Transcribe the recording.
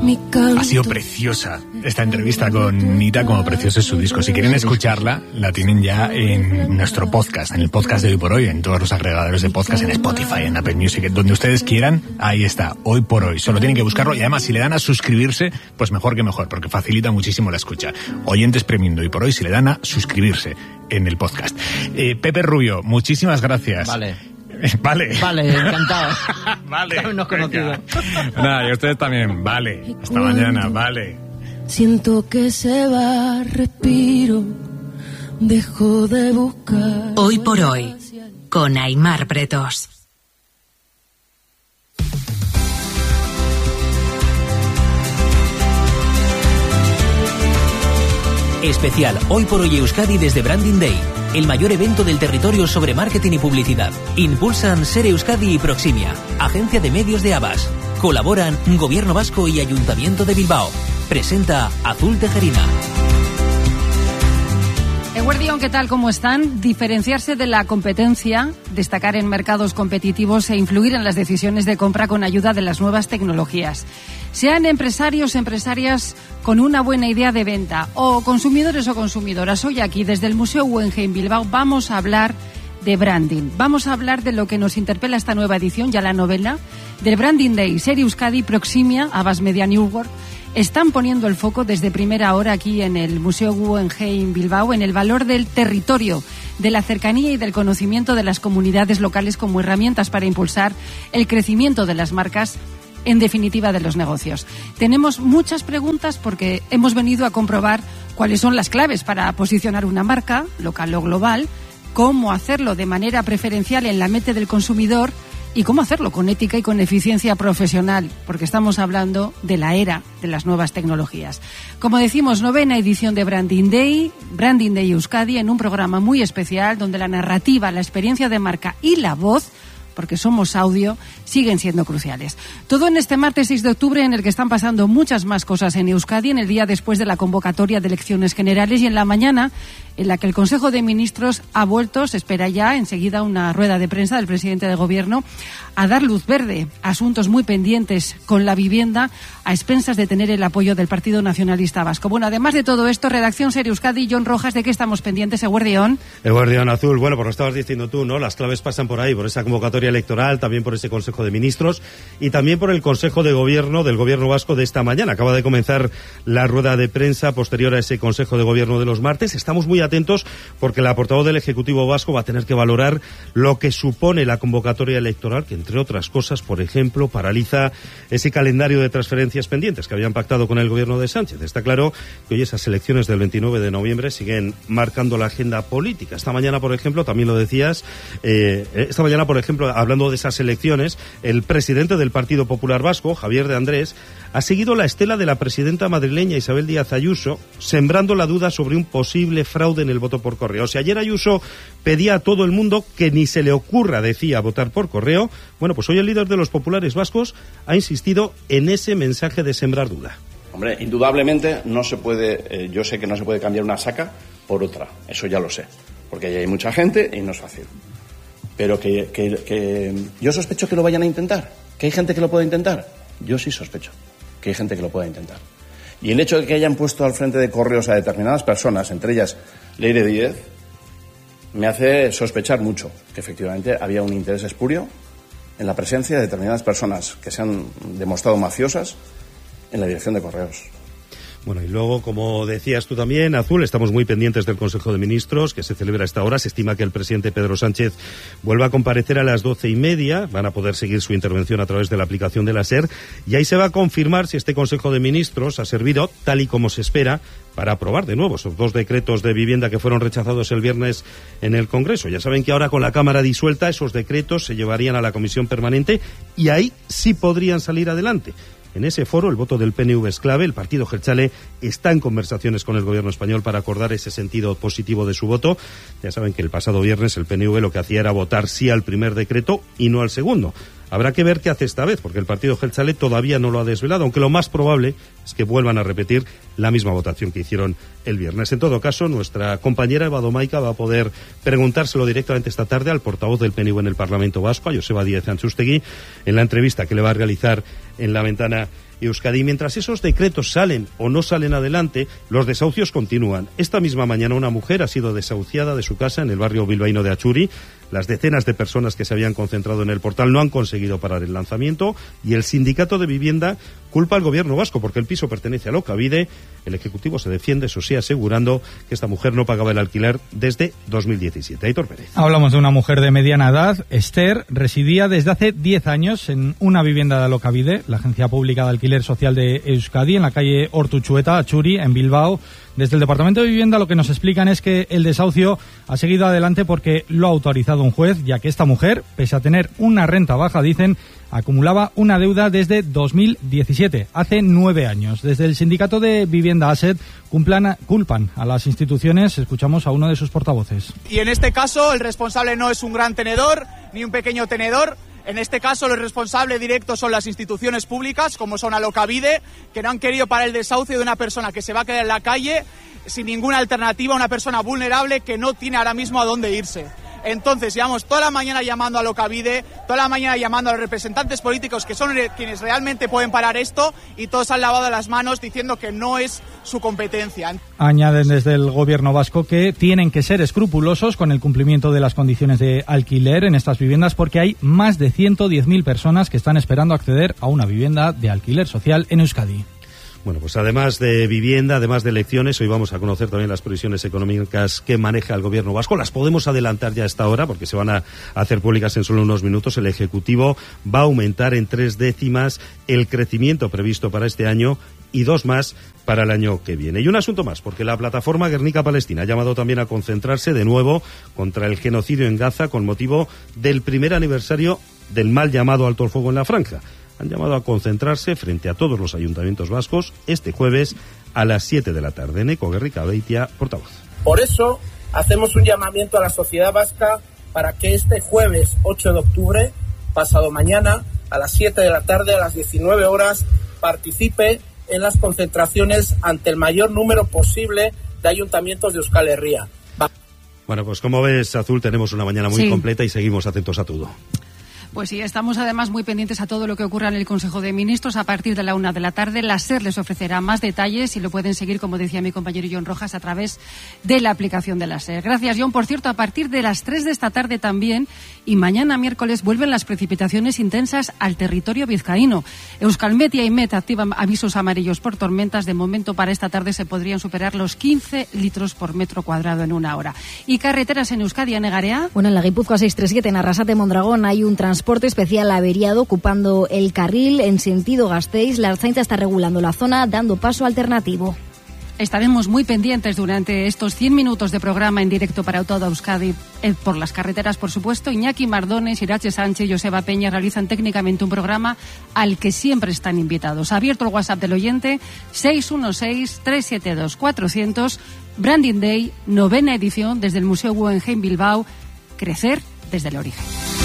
Ha sido preciosa esta entrevista con Nita, como precioso es su disco. Si quieren escucharla, la tienen ya en nuestro podcast, en el podcast de Hoy por Hoy, en todos los agregadores de podcast, en Spotify, en Apple Music, donde ustedes quieran. Ahí está, Hoy por Hoy. Solo tienen que buscarlo y además si le dan a suscribirse, pues mejor que mejor, porque facilita muchísimo la escucha. Oyentes premium de Hoy por Hoy, si le dan a suscribirse en el podcast. Pepe Rubio, muchísimas gracias. Vale, encantado. Vale. Habernos conocido. Nada, y ustedes también. Vale. Hasta mañana. Vale. Siento que se va, respiro, dejo de buscar. Hoy por Hoy, con Aimar Bretos. Especial Hoy por Hoy Euskadi desde Branding Day, el mayor evento del territorio sobre marketing y publicidad. Impulsan Ser Euskadi y Proximia, Agencia de Medios de Abas. Colaboran Gobierno Vasco y Ayuntamiento de Bilbao. Presenta Azul Tejerina. Eguerdión, ¿qué tal? ¿Cómo están? Diferenciarse de la competencia, destacar en mercados competitivos e influir en las decisiones de compra con ayuda de las nuevas tecnologías. Sean empresarios, empresarias con una buena idea de venta o consumidores o consumidoras. Hoy aquí, desde el Museo Guggenheim Bilbao, vamos a hablar de branding. Vamos a hablar de lo que nos interpela esta nueva edición, ya la novela, del Branding Day. Ser Euskadi, Proximia, Abas Media Network, están poniendo el foco desde primera hora aquí en el Museo Guggenheim Bilbao en el valor del territorio, de la cercanía y del conocimiento de las comunidades locales como herramientas para impulsar el crecimiento de las marcas, en definitiva de los negocios. Tenemos muchas preguntas porque hemos venido a comprobar cuáles son las claves para posicionar una marca, local o global, cómo hacerlo de manera preferencial en la mente del consumidor y cómo hacerlo con ética y con eficiencia profesional, porque estamos hablando de la era de las nuevas tecnologías. Como decimos, 9ª edición de Branding Day Euskadi, en un programa muy especial donde la narrativa, la experiencia de marca y la voz, porque somos audio, siguen siendo cruciales. Todo en este martes 6 de octubre, en el que están pasando muchas más cosas en Euskadi, en el día después de la convocatoria de elecciones generales y en la mañana en la que el Consejo de Ministros ha vuelto, se espera ya enseguida una rueda de prensa del presidente de Gobierno, a dar luz verde a asuntos muy pendientes con la vivienda, a expensas de tener el apoyo del Partido Nacionalista Vasco. Bueno, además de todo esto, redacción Ser Euskadi, Jon Rojas, ¿de qué estamos pendientes? Eguerdión. Eguerdión Azul, bueno, pues lo estabas diciendo tú, ¿no? Las claves pasan por ahí, por esa convocatoria electoral, también por ese Consejo de Ministros y también por el Consejo de Gobierno del Gobierno Vasco de esta mañana. Acaba de comenzar la rueda de prensa posterior a ese Consejo de Gobierno de los martes. Estamos muy atentos porque la portavoz del Ejecutivo Vasco va a tener que valorar lo que supone la convocatoria electoral, que entre otras cosas, por ejemplo, paraliza ese calendario de transferencias pendientes que habían pactado con el Gobierno de Sánchez. Está claro que hoy esas elecciones del 29 de noviembre siguen marcando la agenda política. Esta mañana, por ejemplo, también lo decías, hablando de esas elecciones, el presidente del Partido Popular Vasco, Javier de Andrés, ha seguido la estela de la presidenta madrileña Isabel Díaz Ayuso, sembrando la duda sobre un posible fraude en el voto por correo. Si ayer Ayuso pedía a todo el mundo que ni se le ocurra, decía, votar por correo, bueno, pues hoy el líder de los populares vascos ha insistido en ese mensaje de sembrar duda. Hombre, indudablemente no se puede, yo sé que no se puede cambiar una saca por otra, eso ya lo sé, porque ahí hay mucha gente y no es fácil. Pero que yo sospecho que lo vayan a intentar, que hay gente que lo pueda intentar. Yo sí sospecho que hay gente que lo pueda intentar. Y el hecho de que hayan puesto al frente de correos a determinadas personas, entre ellas Leire Díez, me hace sospechar mucho que efectivamente había un interés espurio en la presencia de determinadas personas que se han demostrado mafiosas en la dirección de correos. Bueno, y luego, como decías tú también, Azul, estamos muy pendientes del Consejo de Ministros, que se celebra a esta hora. Se estima que el presidente Pedro Sánchez vuelva a comparecer a las 12:30. Van a poder seguir su intervención a través de la aplicación de la SER. Y ahí se va a confirmar si este Consejo de Ministros ha servido, tal y como se espera, para aprobar de nuevo esos 2 decretos de vivienda que fueron rechazados el viernes en el Congreso. Ya saben que ahora, con la Cámara disuelta, esos decretos se llevarían a la Comisión Permanente y ahí sí podrían salir adelante. En ese foro, el voto del PNV es clave. El partido jeltzale está en conversaciones con el gobierno español para acordar ese sentido positivo de su voto. Ya saben que el pasado viernes el PNV lo que hacía era votar sí al primer decreto y no al segundo. Habrá que ver qué hace esta vez, porque el partido jeltzale todavía no lo ha desvelado, aunque lo más probable es que vuelvan a repetir la misma votación que hicieron el viernes. En todo caso, nuestra compañera Eva Domaica va a poder preguntárselo directamente esta tarde al portavoz del PNV en el Parlamento Vasco, a Joseba Díez Antxustegui, en la entrevista que le va a realizar en La Ventana Euskadi. Mientras esos decretos salen o no salen adelante, los desahucios continúan. Esta misma mañana una mujer ha sido desahuciada de su casa en el barrio bilbaíno de Achuri. Las decenas de personas que se habían concentrado en el portal no han conseguido parar el lanzamiento y el sindicato de vivienda culpa al gobierno vasco porque el piso pertenece a Alokabide. El Ejecutivo se defiende, eso sí, asegurando que esta mujer no pagaba el alquiler desde 2017. Aitor Pérez. Hablamos de una mujer de mediana edad. Esther residía desde hace 10 años en una vivienda de Alokabide, la agencia pública de alquiler social de Euskadi, en la calle Ortuchueta, Achuri, en Bilbao. Desde el Departamento de Vivienda lo que nos explican es que el desahucio ha seguido adelante porque lo ha autorizado un juez, ya que esta mujer, pese a tener una renta baja, dicen, acumulaba una deuda desde 2017, hace 9 años. Desde el sindicato de Vivienda Asset culpan a las instituciones. Escuchamos a uno de sus portavoces. Y en este caso el responsable no es un gran tenedor ni un pequeño tenedor. En este caso, los responsables directos son las instituciones públicas, como son Alokabide, que no han querido parar el desahucio de una persona que se va a quedar en la calle sin ninguna alternativa, una persona vulnerable que no tiene ahora mismo a dónde irse. Entonces, llevamos toda la mañana llamando a Alokabide, toda la mañana llamando a los representantes políticos que son quienes realmente pueden parar esto, y todos han lavado las manos diciendo que no es su competencia. Añaden desde el gobierno vasco que tienen que ser escrupulosos con el cumplimiento de las condiciones de alquiler en estas viviendas porque hay más de 110.000 personas que están esperando acceder a una vivienda de alquiler social en Euskadi. Bueno, pues además de vivienda, además de elecciones, hoy vamos a conocer también las previsiones económicas que maneja el gobierno vasco. Las podemos adelantar ya a esta hora porque se van a hacer públicas en solo unos minutos. El Ejecutivo va a aumentar en 3 décimas el crecimiento previsto para este año y 2 más para el año que viene. Y un asunto más, porque la plataforma Guernica-Palestina ha llamado también a concentrarse de nuevo contra el genocidio en Gaza con motivo del primer aniversario del mal llamado alto el fuego en la franja. Han llamado a concentrarse frente a todos los ayuntamientos vascos este jueves a las 7 de la tarde. Neko Guerrica-Beitia, portavoz. Por eso hacemos un llamamiento a la sociedad vasca para que este jueves 8 de octubre, pasado mañana, a las 7 de la tarde, a las 19 horas, participe en las concentraciones ante el mayor número posible de ayuntamientos de Euskal Herria. Bueno, pues como ves, Azul, tenemos una mañana muy completa y seguimos atentos a todo. Pues sí, estamos además muy pendientes a todo lo que ocurra en el Consejo de Ministros a partir de la 1 de la tarde. La SER les ofrecerá más detalles y lo pueden seguir, como decía mi compañero John Rojas, a través de la aplicación de la SER. Gracias, John. Por cierto, a partir de las 3 de esta tarde también y mañana miércoles vuelven las precipitaciones intensas al territorio vizcaíno. Euskalmet y Aimet activan avisos amarillos por tormentas. De momento, para esta tarde se podrían superar los 15 litros por metro cuadrado en una hora. ¿Y carreteras en Euskadi, Negarea? Bueno, en la Guipúzcoa 637, en Arrasate-Mondragón, hay un transporte especial averiado ocupando el carril en sentido Gasteiz. La Ertzaintza está regulando la zona, dando paso alternativo. Estaremos muy pendientes durante estos 100 minutos de programa en directo para toda Euskadi por las carreteras, por supuesto. Iñaki Mardones, Irache Sánchez y Joseba Peña realizan técnicamente un programa al que siempre están invitados. Abierto el WhatsApp del oyente 616-372-400. Branding Day, 9ª edición desde el Museo Guggenheim Bilbao. Crecer desde el origen.